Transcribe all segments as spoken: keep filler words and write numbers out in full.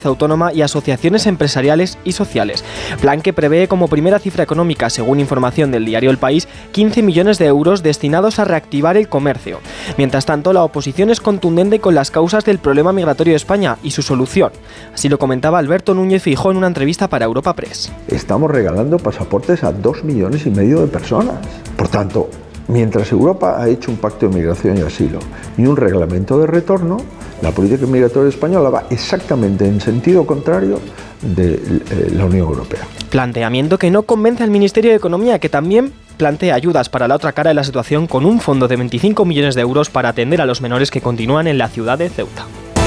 autónoma y asociaciones empresariales y sociales. Plan que prevé como primera cifra económica, según información del diario El País, quince millones de euros destinados a reactivar el comercio. Mientras tanto, la oposición es contundente con las causas del problema migratorio de España y su solución. Así lo comentaba Alberto Núñez Feijóo en una entrevista para Europa Press. Estamos regalando pasaportes a dos millones y medio de personas. Por tanto, mientras Europa ha hecho un pacto de migración y asilo y un reglamento de retorno, la política migratoria española va exactamente en sentido contrario de la Unión Europea. Planteamiento que no convence al Ministerio de Economía, que también plantea ayudas para la otra cara de la situación con un fondo de veinticinco millones de euros para atender a los menores que continúan en la ciudad de Ceuta.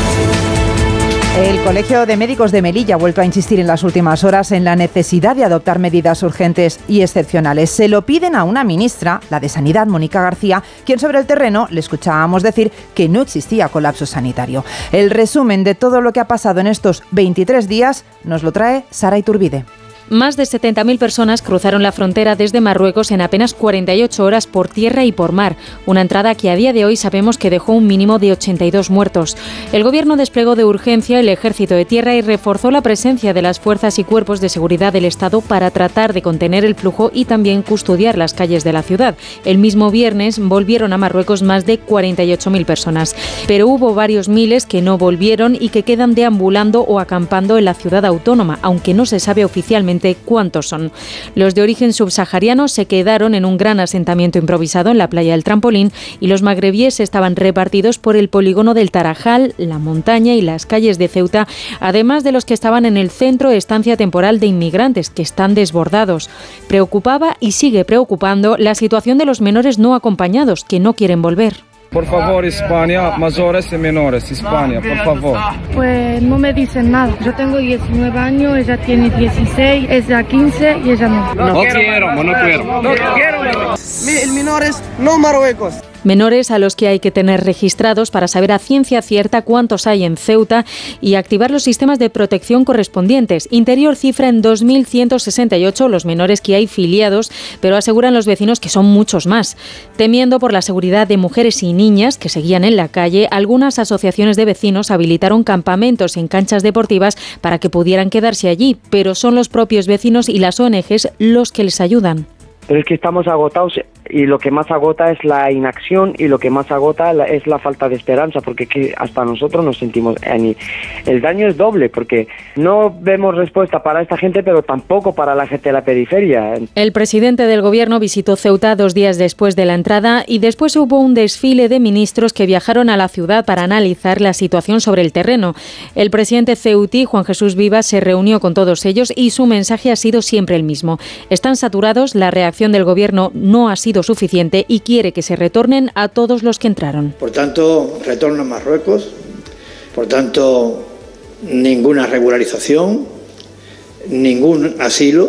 El Colegio de Médicos de Melilla ha vuelto a insistir en las últimas horas en la necesidad de adoptar medidas urgentes y excepcionales. Se lo piden a una ministra, la de Sanidad, Mónica García, quien sobre el terreno le escuchábamos decir que no existía colapso sanitario. El resumen de todo lo que ha pasado en estos veintitrés días nos lo trae Sara Iturbide. Más de setenta mil personas cruzaron la frontera desde Marruecos en apenas cuarenta y ocho horas por tierra y por mar, una entrada que a día de hoy sabemos que dejó un mínimo de ochenta y dos muertos. El Gobierno desplegó de urgencia el Ejército de Tierra y reforzó la presencia de las fuerzas y cuerpos de seguridad del Estado para tratar de contener el flujo y también custodiar las calles de la ciudad. El mismo viernes volvieron a Marruecos más de cuarenta y ocho mil personas, pero hubo varios miles que no volvieron y que quedan deambulando o acampando en la ciudad autónoma, aunque no se sabe oficialmente cuántos son. Los de origen subsahariano se quedaron en un gran asentamiento improvisado en la playa del Trampolín y los magrebíes estaban repartidos por el polígono del Tarajal, la montaña y las calles de Ceuta, además de los que estaban en el centro de estancia temporal de inmigrantes, que están desbordados. Preocupaba y sigue preocupando la situación de los menores no acompañados, que no quieren volver. Por favor, España, mayores y menores, España, por favor. Pues no me dicen nada. Yo tengo diecinueve años, ella tiene dieciséis, ella quince y ella no. No, no quiero, no quiero. No quiero. Menores no Marruecos. Menores a los que hay que tener registrados para saber a ciencia cierta cuántos hay en Ceuta y activar los sistemas de protección correspondientes. Interior cifra en dos mil ciento sesenta y ocho los menores que hay filiados, pero aseguran los vecinos que son muchos más. Temiendo por la seguridad de mujeres y niñas que seguían en la calle, algunas asociaciones de vecinos habilitaron campamentos en canchas deportivas para que pudieran quedarse allí, pero son los propios vecinos y las O N Ges los que les ayudan. Pero es que estamos agotados y lo que más agota es la inacción y lo que más agota es la falta de esperanza, porque que hasta nosotros nos sentimos... El daño es doble, porque no vemos respuesta para esta gente, pero tampoco para la gente de la periferia. El presidente del Gobierno visitó Ceuta dos días después de la entrada y después hubo un desfile de ministros que viajaron a la ciudad para analizar la situación sobre el terreno. El presidente ceutí, Juan Jesús Vivas, se reunió con todos ellos y su mensaje ha sido siempre el mismo. Están saturados, la reacción del Gobierno no ha sido suficiente y quiere que se retornen a todos los que entraron. Por tanto, retorno a Marruecos, por tanto, ninguna regularización, ningún asilo,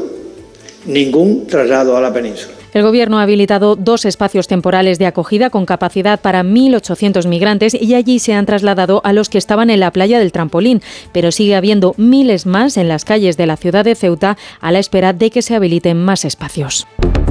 ningún traslado a la península. El Gobierno ha habilitado dos espacios temporales de acogida con capacidad para mil ochocientos migrantes y allí se han trasladado a los que estaban en la playa del Trampolín, pero sigue habiendo miles más en las calles de la ciudad de Ceuta a la espera de que se habiliten más espacios.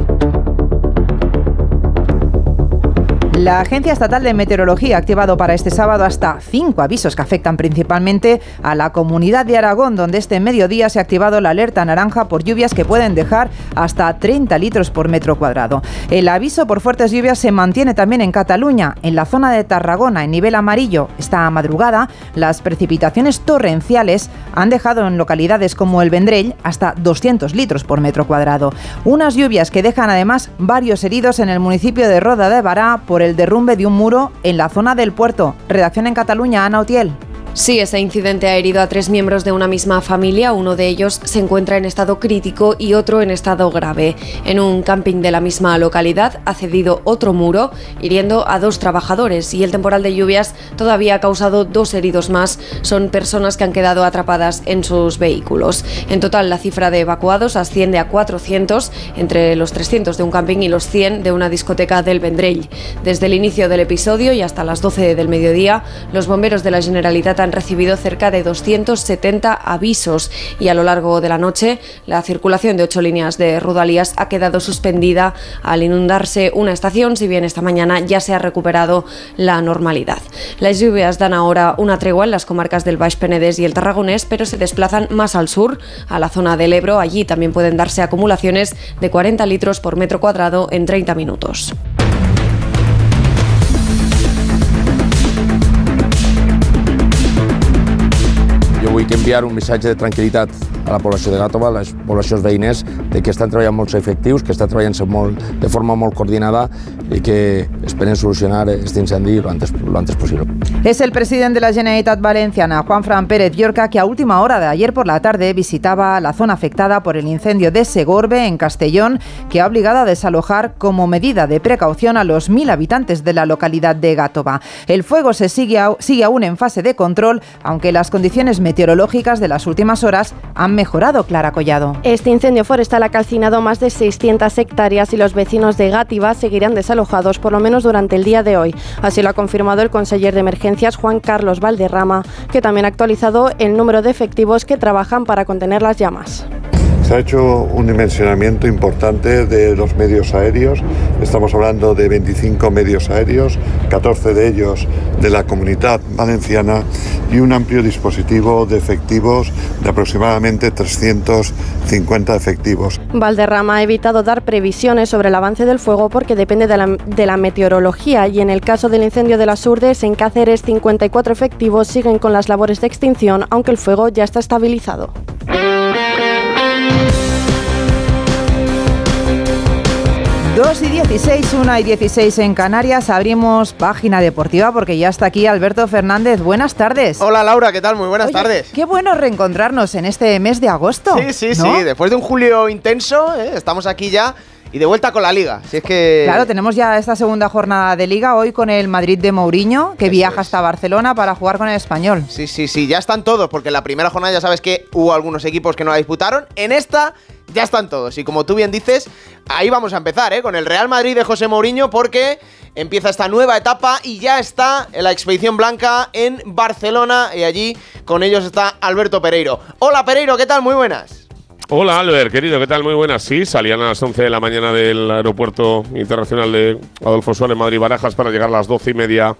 La Agencia Estatal de Meteorología ha activado para este sábado hasta cinco avisos que afectan principalmente a la comunidad de Aragón, donde este mediodía se ha activado la alerta naranja por lluvias que pueden dejar hasta treinta litros por metro cuadrado. El aviso por fuertes lluvias se mantiene también en Cataluña. En la zona de Tarragona, en nivel amarillo, esta madrugada, las precipitaciones torrenciales han dejado en localidades como el Vendrell hasta doscientos litros por metro cuadrado. Unas lluvias que dejan además varios heridos en el municipio de Roda de Bará por el derrumbe de un muro en la zona del puerto. Redacción en Cataluña, Ana Utiel. Sí, ese incidente ha herido a tres miembros de una misma familia. Uno de ellos se encuentra en estado crítico y otro en estado grave. En un camping de la misma localidad ha cedido otro muro, hiriendo a dos trabajadores, y el temporal de lluvias todavía ha causado dos heridos más. Son personas que han quedado atrapadas en sus vehículos. En total, la cifra de evacuados asciende a cuatrocientos, entre los trescientos de un camping y los cien de una discoteca del Vendrell. Desde el inicio del episodio y hasta las doce del mediodía, los bomberos de la Generalitat han recibido cerca de doscientos setenta avisos y a lo largo de la noche la circulación de ocho líneas de Rodalies ha quedado suspendida al inundarse una estación, si bien esta mañana ya se ha recuperado la normalidad. Las lluvias dan ahora una tregua en las comarcas del Baix Penedès y el Tarragonés, pero se desplazan más al sur, a la zona del Ebro. Allí también pueden darse acumulaciones de cuarenta litros por metro cuadrado en treinta minutos. Jo vull enviar un missatge de tranquil·litat a la població de Gàtova, a les poblacions veïnes, de que estan treballant molts efectius, que estan treballant molt, de forma molt coordinada y que esperen solucionar este incendi lo antes, lo antes posible. Es el presidente de la Generalitat Valenciana, Juanfran Pérez Llorca, que a última hora de ayer por la tarde visitaba la zona afectada por el incendio de Segorbe, en Castellón, que ha obligado a desalojar como medida de precaución a los mil habitantes de la localidad de Gàtova. El fuego se sigue, a, sigue aún en fase de control, aunque las condiciones meteorológicas de las últimas horas han mejorado. Clara Collado. Este incendio forestal ha calcinado más de seiscientas hectáreas y los vecinos de Gàtova seguirán desalojados por lo menos durante el día de hoy. Así lo ha confirmado el conseller de Emergencias, Juan Carlos Valderrama, que también ha actualizado el número de efectivos que trabajan para contener las llamas. Se ha hecho un dimensionamiento importante de los medios aéreos. Estamos hablando de veinticinco medios aéreos, catorce de ellos de la Comunidad Valenciana y un amplio dispositivo de efectivos de aproximadamente trescientos cincuenta efectivos. Valderrama ha evitado dar previsiones sobre el avance del fuego porque depende de la, de la meteorología, y en el caso del incendio de las Urdes, en Cáceres, cincuenta y cuatro efectivos siguen con las labores de extinción, aunque el fuego ya está estabilizado. dos y dieciséis, una y dieciséis en Canarias. Abrimos página deportiva porque ya está aquí Alberto Fernández. Buenas tardes. Hola Laura, ¿qué tal? Muy buenas Oye, tardes. Qué bueno reencontrarnos en este mes de agosto. Sí, sí, ¿no? sí. Después de un julio intenso, ¿eh? Estamos aquí ya y de vuelta con la Liga. Si es que... Claro, tenemos ya esta segunda jornada de Liga hoy con el Madrid de Mourinho, que Eso viaja es. hasta Barcelona para jugar con el Español. Sí, sí, sí. Ya están todos, porque en la primera jornada ya sabes que hubo algunos equipos que no la disputaron. En esta ya están todos. Y como tú bien dices, ahí vamos a empezar, ¿eh? Con el Real Madrid de José Mourinho, porque empieza esta nueva etapa y ya está la expedición blanca en Barcelona. Y allí con ellos está Alberto Pereiro. Hola Pereiro, ¿qué tal? Muy buenas. Hola Albert, querido, ¿qué tal? Muy buenas. Sí, salían a las once de la mañana del aeropuerto internacional de Adolfo Suárez, Madrid-Barajas, para llegar a las doce y media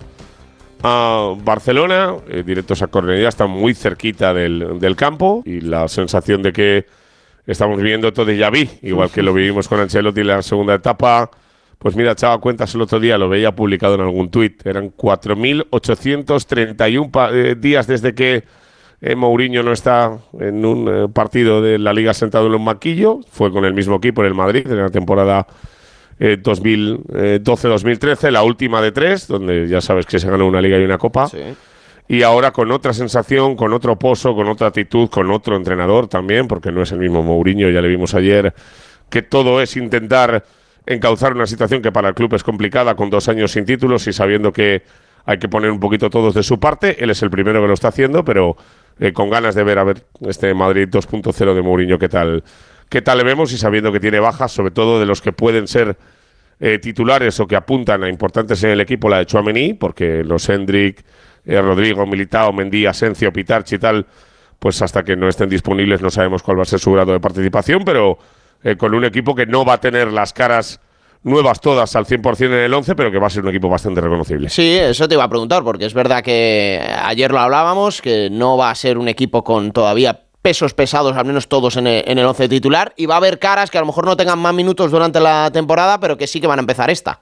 a Barcelona. Eh, directos a Cornellà, están muy cerquita del, del campo, y la sensación de que estamos viviendo todo de déjà vu, igual que lo vivimos con Ancelotti en la segunda etapa. Pues mira, echaba cuentas el otro día, lo veía publicado en algún tuit, eran cuatro mil ochocientos treinta y uno eh, días desde que Eh, Mourinho no está en un eh, partido de la Liga sentado en un banquillo. Fue con el mismo equipo en el Madrid en la temporada eh, dos mil doce dos mil trece, la última de tres, donde ya sabes que se ganó una Liga y una Copa. Sí. Y ahora con otra sensación, con otro pozo, con otra actitud, con otro entrenador también, porque no es el mismo Mourinho, ya le vimos ayer, que todo es intentar encauzar una situación que para el club es complicada, con dos años sin títulos y sabiendo que hay que poner un poquito todos de su parte. Él es el primero que lo está haciendo, pero Eh, con ganas de ver a ver este Madrid dos punto cero de Mourinho qué tal, qué tal le vemos, y sabiendo que tiene bajas, sobre todo de los que pueden ser eh, titulares o que apuntan a importantes en el equipo, la de Tchouaméni, porque los Hendrik, eh, Rodrigo, Militao, Mendy, Asencio, Pitarch y tal, pues hasta que no estén disponibles no sabemos cuál va a ser su grado de participación, pero eh, con un equipo que no va a tener las caras nuevas todas al cien por cien en el once, pero que va a ser un equipo bastante reconocible. Sí, eso te iba a preguntar, porque es verdad que ayer lo hablábamos, que no va a ser un equipo con todavía pesos pesados, al menos todos en el, en el once titular, y va a haber caras que a lo mejor no tengan más minutos durante la temporada, pero que sí que van a empezar esta.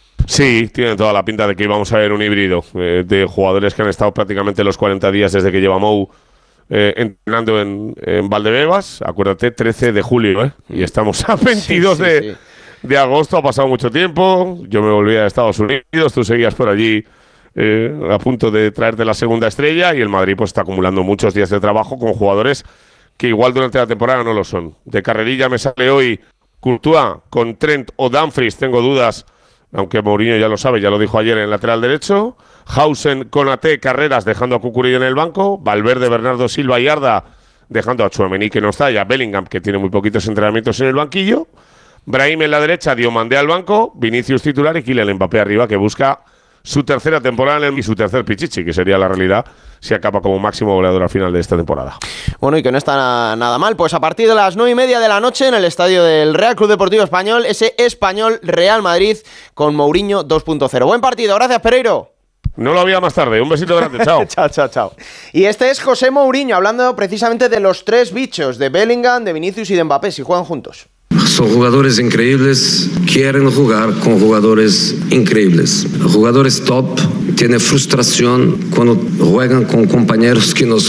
Sí, tiene toda la pinta de que íbamos a ver un híbrido eh, de jugadores que han estado prácticamente los cuarenta días desde que lleva Mou eh, entrenando en, en Valdebebas. Acuérdate, trece de julio, ¿eh? Y estamos a veintidós sí, sí, de... Sí. de agosto, ha pasado mucho tiempo. Yo me volví a Estados Unidos, tú seguías por allí eh, a punto de traerte la segunda estrella, y el Madrid pues está acumulando muchos días de trabajo con jugadores que igual durante la temporada no lo son. De carrerilla me sale hoy Courtois con Trent o Dumfries, tengo dudas, aunque Mourinho ya lo sabe, ya lo dijo ayer en el lateral derecho. Hausen, Konaté, Carreras, dejando a Cucurella en el banco. Valverde, Bernardo Silva y Arda, dejando a Tchouaméni, que no está, y a Bellingham, que tiene muy poquitos entrenamientos en el banquillo. Brahim en la derecha, Diomandé al banco, Vinicius titular y Kylian Mbappé arriba, que busca su tercera temporada en el, y su tercer pichichi, que sería la realidad si acaba como máximo goleador al final de esta temporada. Bueno, y que no está na- nada mal, pues a partir de las nueve y media de la noche en el estadio del Real Club Deportivo Español, ese Español Real Madrid con Mourinho dos punto cero. Buen partido, gracias Pereiro. No lo había más tarde, un besito grande, chao. Chao, chao, chao. Y este es José Mourinho, hablando precisamente de los tres bichos, de Bellingham, de Vinicius y de Mbappé, si juegan juntos. Son jugadores increíbles, quieren jugar con jugadores increíbles. Jugadores top tienen frustración cuando juegan con compañeros que no son